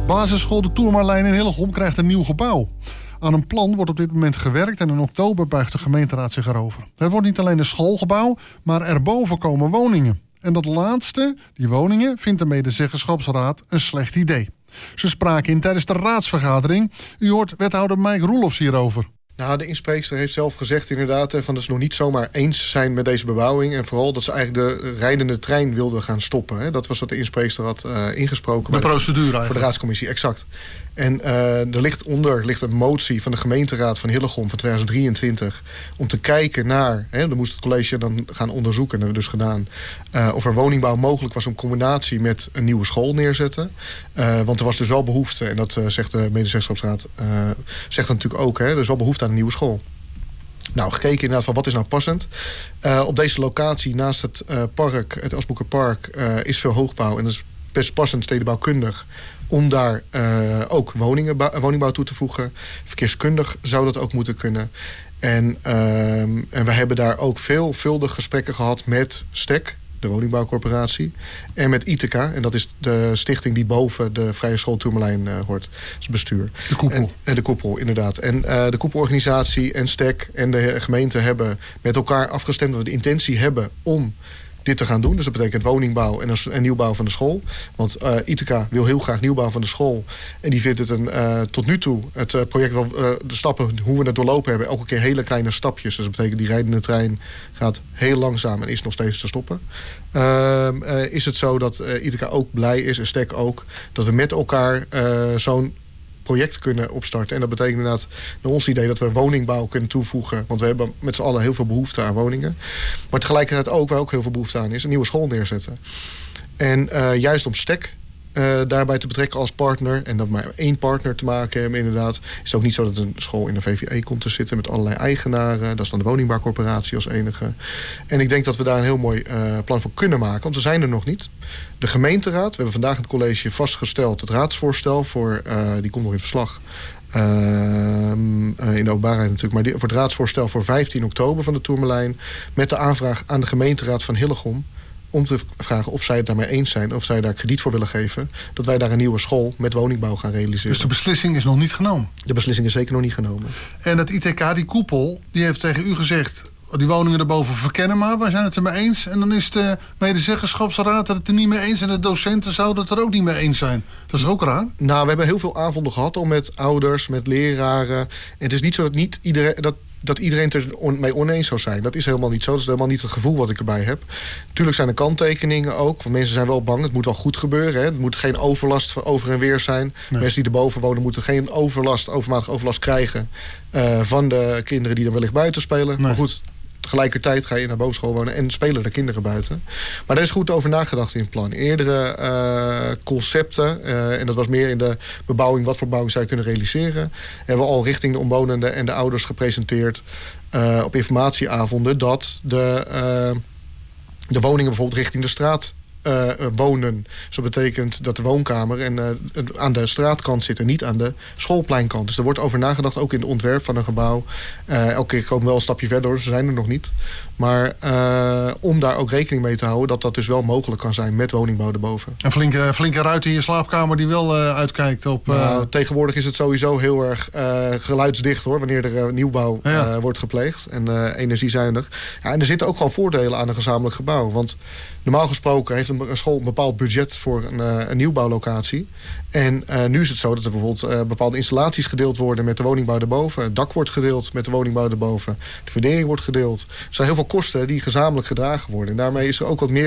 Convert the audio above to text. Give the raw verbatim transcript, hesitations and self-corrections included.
Basisschool de Toermarlijn in Hillegom krijgt een nieuw gebouw. Aan een plan wordt op dit moment gewerkt en in oktober buigt de gemeenteraad zich erover. Het wordt niet alleen een schoolgebouw, maar erboven komen woningen. En dat laatste, die woningen, vindt de medezeggenschapsraad een slecht idee. Ze spraken in tijdens de raadsvergadering. U hoort wethouder Mike Roelofs hierover. Nou, de inspreekster heeft zelf gezegd inderdaad van dat ze nog niet zomaar eens zijn met deze bebouwing. En vooral dat ze eigenlijk de rijdende trein wilden gaan stoppen. Hè. Dat was wat de inspreekster had uh, ingesproken. De procedure de, eigenlijk. Voor de raadscommissie, exact. En uh, er ligt onder ligt een motie van de gemeenteraad van Hillegom van twintig drieëntwintig... om te kijken naar, hè, dan moest het college dan gaan onderzoeken, en dat hebben we dus gedaan... Uh, of er woningbouw mogelijk was in combinatie met een nieuwe school neerzetten. Uh, want er was dus wel behoefte, en dat uh, zegt de medezeggenschapsraad, uh, zegt dat natuurlijk ook, hè, er is wel behoefte aan een nieuwe school. Nou, gekeken inderdaad van wat is nou passend. Uh, op deze locatie naast het uh, park, het Asboekerpark, uh, is veel hoogbouw en dat is best passend stedenbouwkundig om daar uh, ook woningen, woningbouw toe te voegen. Verkeerskundig zou dat ook moeten kunnen. En, uh, en we hebben daar ook veelvuldig gesprekken gehad met STEC, de woningbouwcorporatie, en met I T K, en dat is de stichting die boven de Vrije School Toermarlijn uh, hoort. Dat is het bestuur. De koepel. En, en de koepel, inderdaad. En uh, de koepelorganisatie en STEC en de gemeente hebben met elkaar afgestemd dat we de intentie hebben om dit te gaan doen. Dus dat betekent woningbouw en, en nieuwbouw van de school. Want uh, I T K wil heel graag nieuwbouw van de school. En die vindt het een, uh, tot nu toe, het uh, project, wel, uh, de stappen, hoe we het doorlopen hebben, elke keer hele kleine stapjes. Dus dat betekent die rijdende trein gaat heel langzaam en is nog steeds te stoppen. Uh, uh, is het zo dat uh, I T K ook blij is, en STEC ook, dat we met elkaar uh, zo'n project kunnen opstarten. En dat betekent inderdaad naar ons idee dat we woningbouw kunnen toevoegen. Want we hebben met z'n allen heel veel behoefte aan woningen. Maar tegelijkertijd ook, waar ook heel veel behoefte aan is, een nieuwe school neerzetten. En uh, juist om STEC uh, daarbij te betrekken als partner, en dat maar één partner te maken hebben inderdaad, is het ook niet zo dat een school in de V V E komt te zitten met allerlei eigenaren. Dat is dan de woningbouwcorporatie als enige. En ik denk dat we daar een heel mooi uh, plan voor kunnen maken, want we zijn er nog niet. De gemeenteraad, we hebben vandaag in het college vastgesteld het raadsvoorstel voor, uh, die komt nog in het verslag, uh, uh, in de openbaarheid natuurlijk, maar die, voor het raadsvoorstel voor vijftien oktober van de Toermarlijn, met de aanvraag aan de gemeenteraad van Hillegom om te vragen of zij het daarmee eens zijn, of zij daar krediet voor willen geven, dat wij daar een nieuwe school met woningbouw gaan realiseren. Dus de beslissing is nog niet genomen? De beslissing is zeker nog niet genomen. En het I T K, die koepel, die heeft tegen u gezegd, die woningen erboven verkennen maar, wij zijn het er mee eens. En dan is de medezeggenschapsraad het er niet mee eens en de docenten zouden het er ook niet mee eens zijn. Dat is ook raar. Nou, we hebben heel veel avonden gehad al met ouders, met leraren. En het is niet zo dat niet iedereen, dat dat iedereen het er on, mee oneens zou zijn. Dat is helemaal niet zo. Dat is helemaal niet het gevoel wat ik erbij heb. Natuurlijk zijn er kanttekeningen ook. Want mensen zijn wel bang. Het moet wel goed gebeuren. Hè. Het moet geen overlast van over en weer zijn. Nee. Mensen die erboven wonen moeten geen overlast, overmatige overlast krijgen uh, van de kinderen die er wellicht buiten spelen. Nee. Maar goed, tegelijkertijd ga je naar bovenschool wonen en spelen de kinderen buiten. Maar daar is goed over nagedacht in het plan. Eerdere uh, concepten, uh, en dat was meer in de bebouwing, wat voor bebouwing zou je kunnen realiseren, hebben we al richting de omwonenden en de ouders gepresenteerd uh, op informatieavonden dat de, uh, de woningen bijvoorbeeld richting de straat Uh, wonen. Dus dat betekent dat de woonkamer en, uh, aan de straatkant zit en niet aan de schoolpleinkant. Dus er wordt over nagedacht, ook in het ontwerp van een gebouw. Uh, elke keer komen we wel een stapje verder, ze zijn er nog niet. Maar uh, om daar ook rekening mee te houden dat dat dus wel mogelijk kan zijn met woningbouw erboven. Een flinke, flinke ruit in je slaapkamer die wel uh, uitkijkt op... Uh... Nou, tegenwoordig is het sowieso heel erg uh, geluidsdicht hoor, wanneer er uh, nieuwbouw ja. uh, wordt gepleegd en uh, energiezuinig. Ja, en er zitten ook gewoon voordelen aan een gezamenlijk gebouw. Want normaal gesproken heeft een school een bepaald budget voor een, uh, een nieuwbouwlocatie. En uh, nu is het zo dat er bijvoorbeeld uh, bepaalde installaties gedeeld worden met de woningbouw erboven. Het dak wordt gedeeld met de woningbouw erboven. De fundering wordt gedeeld. Er zijn heel veel kosten die gezamenlijk gedragen worden. En daarmee is er ook wat meer